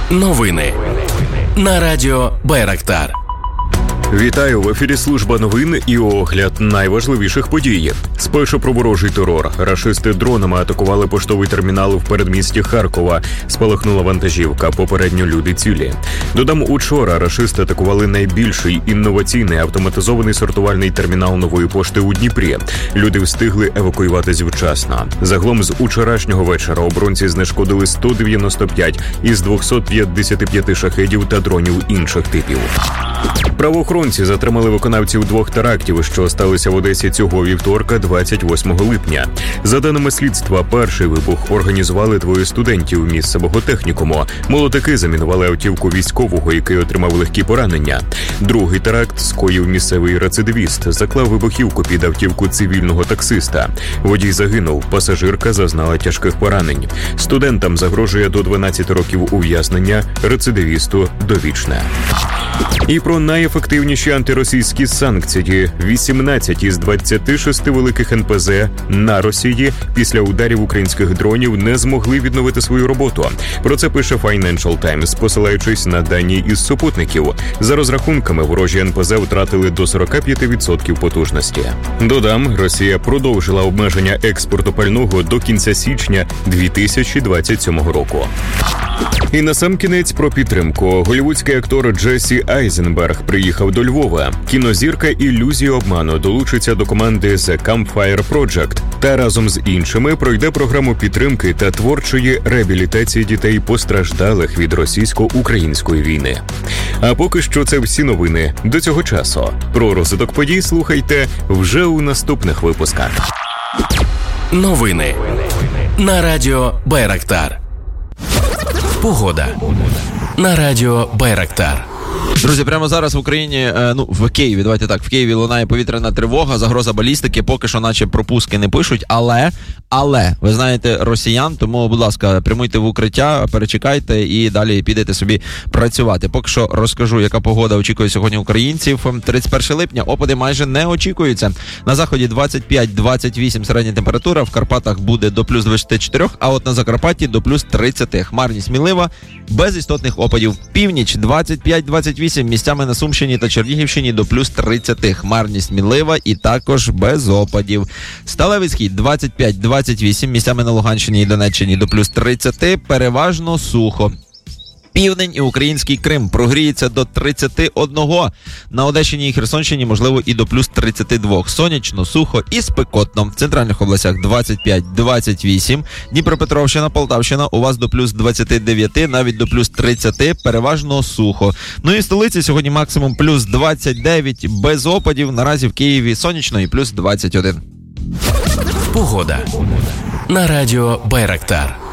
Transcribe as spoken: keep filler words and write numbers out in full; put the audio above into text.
Новини на радіо Байрактар. Вітаю, в ефірі служба новин і огляд найважливіших подій. Спершу про ворожий терор. Рашисти дронами атакували поштовий термінал в передмісті Харкова. Спалахнула вантажівка, попередньо люди цілі. Додам, учора рашисти атакували найбільший інноваційний автоматизований сортувальний термінал Нової пошти у Дніпрі. Люди встигли евакуюватись вчасно. Загалом з учорашнього вечора оборонці знешкодили сто дев'яносто п'ять із двісті п'ятдесят п'ять шахедів та дронів інших типів. Правоохоронці затримали виконавців двох терактів, що сталися в Одесі цього вівторка, двадцять восьмого липня. За даними слідства, перший вибух організували двоє студентів місцевого технікуму. Молотики замінували автівку військового, який отримав легкі поранення. Другий теракт скоїв місцевий рецидивіст, заклав вибухівку під автівку цивільного таксиста. Водій загинув, пасажирка зазнала тяжких поранень. Студентам загрожує до дванадцяти років ув'язнення, рецидивісту – довічне. І про найефективніші антиросійські санкції. вісімнадцять із двадцяти шести великих ен пе зет на Росії після ударів українських дронів не змогли відновити свою роботу. Про це пише Financial Times, посилаючись на дані із супутників. За розрахунками, ворожі ен пе зет втратили до сорок п'ять відсотків потужності. Додам, Росія продовжила обмеження експорту пального до кінця січня дві тисячі двадцять сьомого року. І насамкінець про підтримку. Голлівудський актор Джесі Айзенберг приїхав до Львова. Кінозірка «Ілюзії обману» долучиться до команди The Campfire Project та разом з іншими пройде програму підтримки та творчої реабілітації дітей, постраждалих від російсько-української війни. А поки що це всі новини до цього часу. Про розвиток подій слухайте вже у наступних випусках. Новини на радіо Байрактар. Погода на радіо Байрактар. Друзі, прямо зараз в Україні, ну, в Києві, давайте так, в Києві лунає повітряна тривога, загроза балістики, поки що наче пропуски не пишуть, але, але, ви знаєте росіян, тому, будь ласка, прямуйте в укриття, перечекайте і далі підете собі працювати. Поки що розкажу, яка погода очікує сьогодні українців. тридцять першого липня опади майже не очікуються. На заході двадцять п'ять - двадцять вісім середня температура, в Карпатах буде до плюс двадцяти чотирьох, а от на Закарпатті до плюс тридцяти. Хмарність смілива, без істотних опадів. Північ двадцять п'ять - двадцять вісім, місцями на Сумщині та Чернігівщині до плюс тридцяти. Хмарність мінлива і також без опадів. Сталевий схід двадцять п'ять - двадцять вісім, місцями на Луганщині і Донеччині до плюс тридцяти, переважно сухо. Південь і український Крим прогріється до тридцяти одного. На Одещині і Херсонщині, можливо, і до плюс тридцяти двох. Сонячно, сухо і спекотно. В центральних областях двадцять п'ять - двадцять вісім. Дніпропетровщина, Полтавщина у вас до плюс двадцяти дев'яти, навіть до плюс тридцяти, переважно сухо. Ну і в столиці сьогодні максимум плюс двадцять дев'ять, без опадів. Наразі в Києві сонячно і плюс двадцять один. Погода на радіо Байрактар.